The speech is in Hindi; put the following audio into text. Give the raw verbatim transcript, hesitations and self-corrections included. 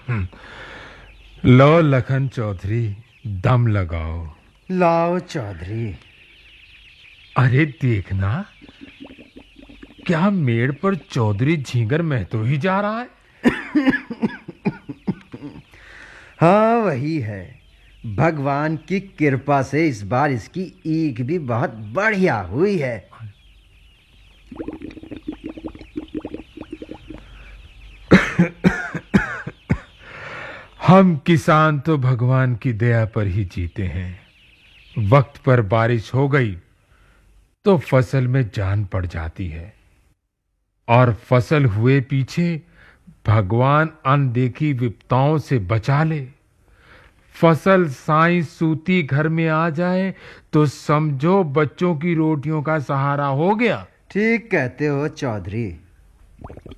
लो लखन चौधरी, दम लगाओ। लाओ चौधरी। अरे देखना, क्या मेड़ पर चौधरी झींगर महतो ही जा रहा है? हाँ वही है। भगवान की कृपा से इस बार इसकी ईख भी बहुत बढ़िया हुई है। हम किसान तो भगवान की दया पर ही जीते हैं। वक्त पर बारिश हो गई तो फसल में जान पड़ जाती है, और फसल हुए पीछे भगवान अनदेखी विपदाओं से बचा ले। फसल साई सूती घर में आ जाए तो समझो बच्चों की रोटियों का सहारा हो गया। ठीक कहते हो चौधरी।